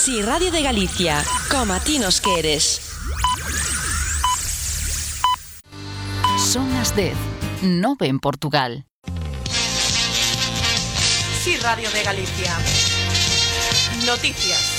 Si Radio de Galicia, como ti nos queres. Son as 10, 9 en Portugal. Si Radio de Galicia. Noticias.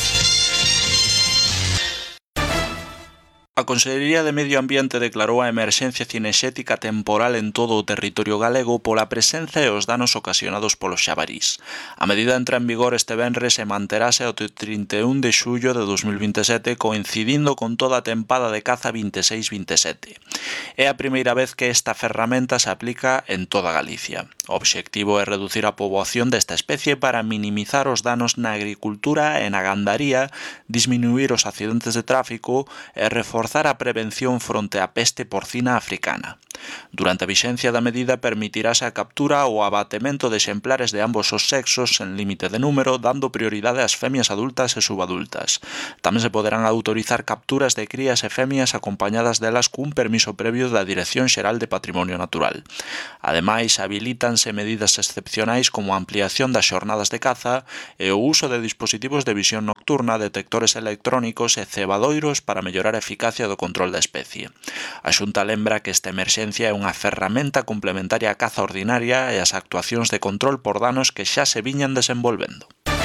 A Consellería de Medio Ambiente declarou a emerxencia cinexética temporal en todo o territorio galego pola presenza e os danos ocasionados polos xabarís. A medida entra en vigor este venres e manterase ao 31 de xullo de 2027, coincidindo con toda a tempada de caza 26-27. É a primeira vez que esta ferramenta se aplica en toda Galicia. O obxectivo é reducir a poboación desta especie para minimizar os danos na agricultura e na gandaría, disminuir os accidentes de tráfico e reforzar a prevención fronte á peste porcina africana. Durante a vixencia da medida permitirase a captura ou abatemento de exemplares de ambos os sexos en límite de número, dando prioridade ás femias adultas e subadultas. Tamén se poderán autorizar capturas de crías e femias acompañadas delas cun permiso previo da Dirección Xeral de Patrimonio Natural. Ademais, habilítanse medidas excepcionais como a ampliación das xornadas de caza e o uso de dispositivos de visión nocturna, detectores electrónicos e cebadoiros para mellorar a eficacia do control da especie. A Xunta lembra que esta emerxencia é unha ferramenta complementaria á caza ordinaria e ás actuacións de control por danos que xa se viñan desenvolvendo.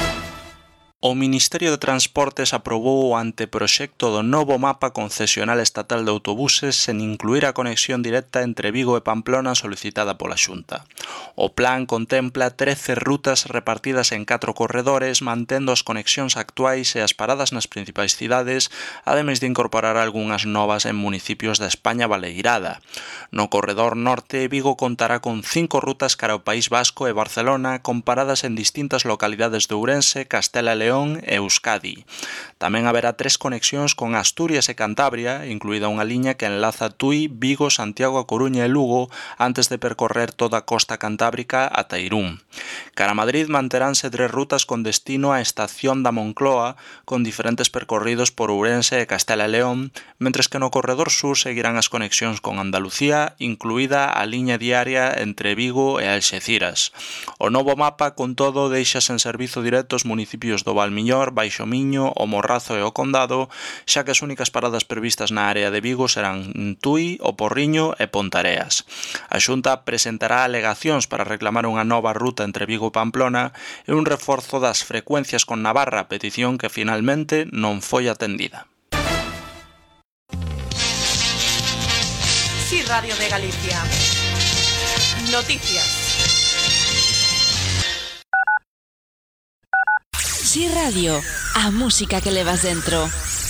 O Ministerio de Transportes aprobou o anteproxecto do novo mapa concesional estatal de autobuses sen incluir a conexión directa entre Vigo e Pamplona solicitada pola Xunta. O plan contempla 13 rutas repartidas en 4 corredores, mantendo as conexións actuais e as paradas nas principais cidades, ademais de incorporar algunhas novas en municipios da España baleirada. No corredor norte, Vigo contará con 5 rutas cara ao País Vasco e Barcelona, comparadas en distintas localidades de Ourense, Castela e León e Euskadi. Tamén haberá 3 conexións con Asturias e Cantabria, incluída unha liña que enlaza Tui, Vigo, Santiago, A Coruña e Lugo antes de percorrer toda a costa cantábrica ata Irún. Cara a Madrid manteránse 3 rutas con destino á estación da Moncloa, con diferentes percorridos por Ourense e Castela e León, mentres que no corredor sur seguirán as conexións con Andalucía, incluída a liña diaria entre Vigo e Alxeciras. O novo mapa, con todo, deixa sen servizo directo os municipios do Valmiñor, Baixo Miño, o Morrazo e o Condado, xa que as únicas paradas previstas na área de Vigo serán Tui, o Porriño e Pontareas. A Xunta presentará alegacións para reclamar unha nova ruta entre Vigo e Pamplona e un reforzo das frecuencias con Navarra, petición que finalmente non foi atendida. Si Radio de Galicia. Noticias. Si Radio, a música que levas dentro.